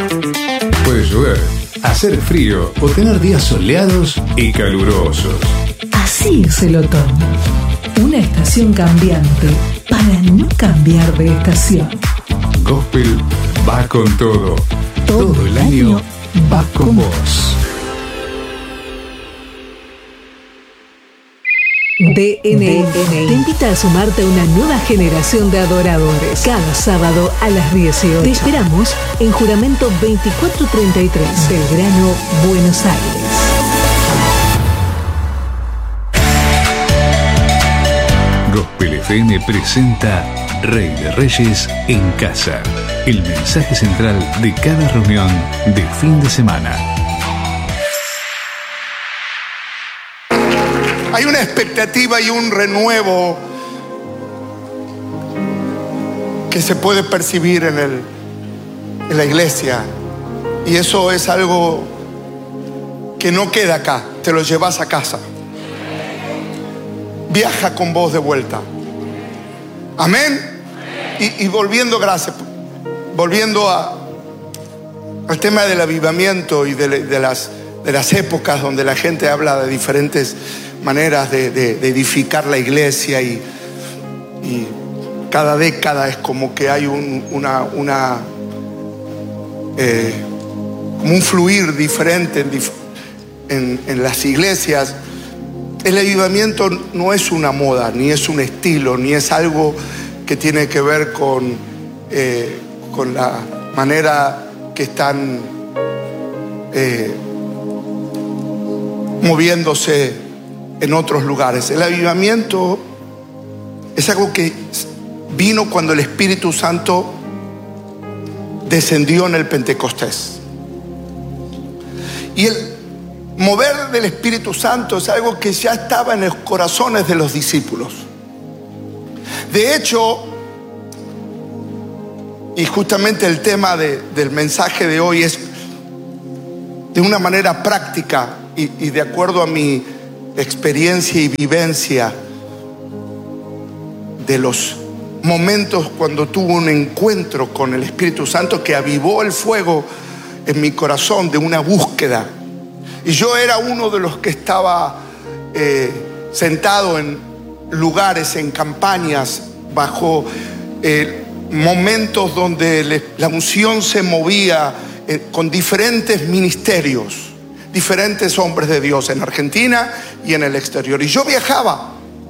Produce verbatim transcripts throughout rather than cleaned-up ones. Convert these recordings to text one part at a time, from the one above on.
Puede llover, hacer frío o tener días soleados y calurosos. Así es el otoño. Una estación cambiante para no cambiar de estación. Gospel va con todo. Todo, todo el año va con vos. D N I te invita a sumarte a una nueva generación de adoradores. Cada sábado a las dieciocho. Te esperamos en Juramento veinticuatro treinta y tres, Belgrano, Buenos Aires. Gospel F M presenta Rey de Reyes en Casa. El mensaje central de cada reunión de fin de semana. Hay una expectativa y un renuevo que se puede percibir en, el, en la iglesia. Y eso es algo que no queda acá, te lo llevas a casa. Viaja con vos de vuelta. Amén. Y, y volviendo, gracias, volviendo a, al tema del avivamiento y de, de, las, de las épocas donde la gente habla de diferentes maneras de, de, de edificar la iglesia y, y cada década es como que hay un, una, una eh, como un fluir diferente en, en, en las iglesias. El avivamiento no es una moda, ni es un estilo, ni es algo que tiene que ver con, eh, con la manera que están eh, moviéndose en otros lugares. El avivamiento es algo que vino cuando el Espíritu Santo descendió en el Pentecostés. Y el mover del Espíritu Santo es algo que ya estaba en los corazones de los discípulos. De hecho, y justamente el tema de, del mensaje de hoy es de una manera práctica y, y de acuerdo a mi experiencia y vivencia de los momentos cuando tuve un encuentro con el Espíritu Santo que avivó el fuego en mi corazón de una búsqueda. Y yo era uno de los que estaba eh, sentado en lugares, en campañas, bajo eh, momentos donde le, la unción se movía eh, con diferentes ministerios, diferentes hombres de Dios en Argentina y en el exterior. Y yo viajaba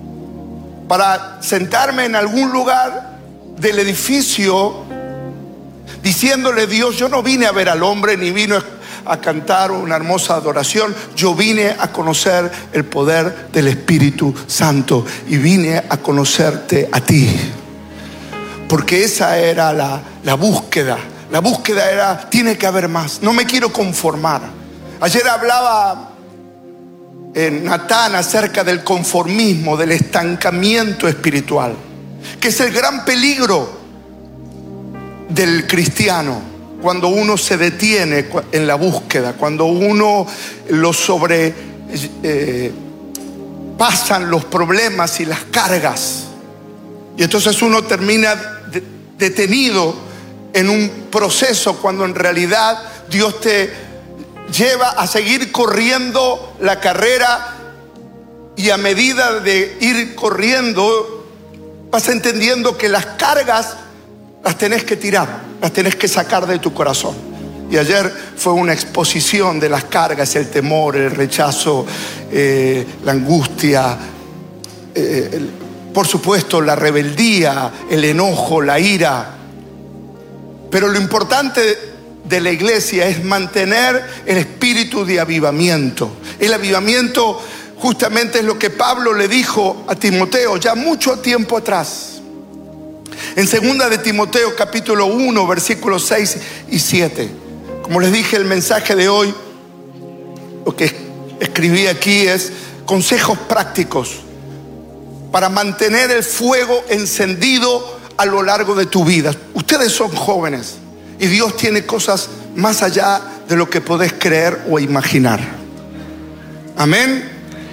para sentarme en algún lugar del edificio diciéndole: Dios, yo no vine a ver al hombre ni vine a cantar una hermosa adoración, yo vine a conocer el poder del Espíritu Santo y vine a conocerte a ti, porque esa era la, la búsqueda. La búsqueda era: tiene que haber más, no me quiero conformar. Ayer hablaba en Natán acerca del conformismo, del estancamiento espiritual, que es el gran peligro del cristiano. Cuando uno se detiene en la búsqueda, cuando uno lo sobre eh, pasan los problemas y las cargas, y entonces uno termina de, detenido en un proceso cuando en realidad Dios te lleva a seguir corriendo la carrera, y a medida de ir corriendo vas entendiendo que las cargas las tenés que tirar, las tenés que sacar de tu corazón. Y ayer fue una exposición de las cargas, el temor, el rechazo, eh, la angustia, eh, el, por supuesto la rebeldía, el enojo, la ira. Pero lo importante de la iglesia es mantener el espíritu de avivamiento. El avivamiento justamente es lo que Pablo le dijo a Timoteo ya mucho tiempo atrás. En segunda de Timoteo capítulo uno versículos seis y siete. Como les dije, el mensaje de hoy, lo que escribí aquí es consejos prácticos para mantener el fuego encendido a lo largo de tu vida. Ustedes son jóvenes y Dios tiene cosas más allá de lo que podés creer o imaginar. Amén.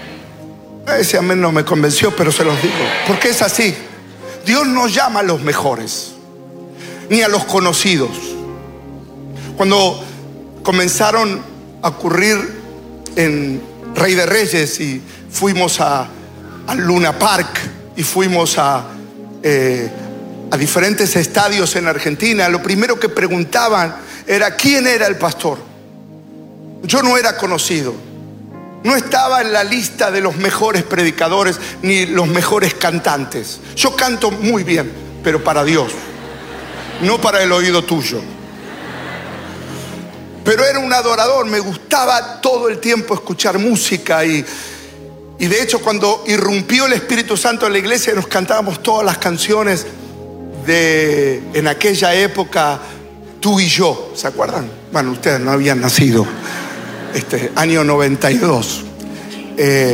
Ese amén no me convenció, pero se los digo porque es así. Dios no llama a los mejores ni a los conocidos. Cuando comenzaron a ocurrir en Rey de Reyes y fuimos a, a Luna Park y fuimos a, eh, a diferentes estadios en Argentina, lo primero que preguntaban era quién era el pastor. Yo no era conocido, no estaba en la lista de los mejores predicadores ni los mejores cantantes. Yo canto muy bien, pero para Dios, no para el oído tuyo. Pero era un adorador, me gustaba todo el tiempo escuchar música y, y de hecho cuando irrumpió el Espíritu Santo en la iglesia nos cantábamos todas las canciones de en aquella época, Tú y Yo, ¿se acuerdan? Bueno, ustedes no habían nacido, este año noventa y dos. Eh,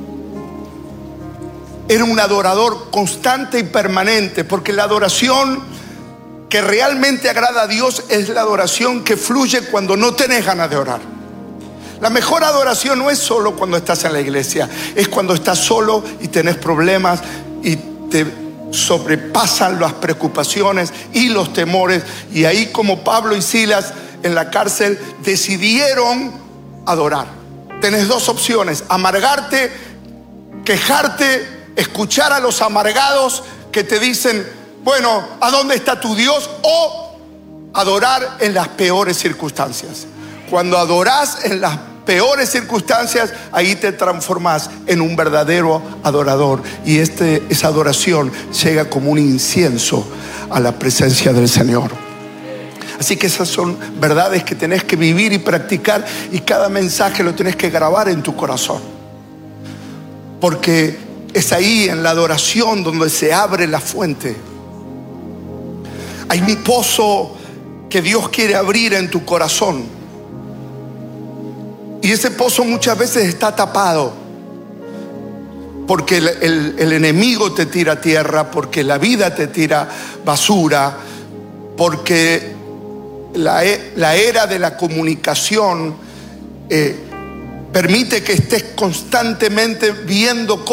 era un adorador constante y permanente, porque la adoración que realmente agrada a Dios es la adoración que fluye cuando no tenés ganas de orar. La mejor adoración no es solo cuando estás en la iglesia, es cuando estás solo y tenés problemas y te sobrepasan las preocupaciones y los temores, y ahí, como Pablo y Silas en la cárcel, decidieron adorar. Tenés dos opciones: amargarte, quejarte, escuchar a los amargados que te dicen, bueno, ¿a dónde está tu Dios? O adorar en las peores circunstancias. Cuando adorás en las peores circunstancias, ahí te transformás en un verdadero adorador. Y este, esa adoración llega como un incienso a la presencia del Señor. Así que esas son verdades que tenés que vivir y practicar, y cada mensaje lo tenés que grabar en tu corazón. Porque es ahí, en la adoración, donde se abre la fuente. Hay un pozo que Dios quiere abrir en tu corazón. Y ese pozo muchas veces está tapado. Porque el, el, el enemigo te tira tierra, porque la vida te tira basura, porque la, la era de la comunicación eh, permite que estés constantemente viendo cosas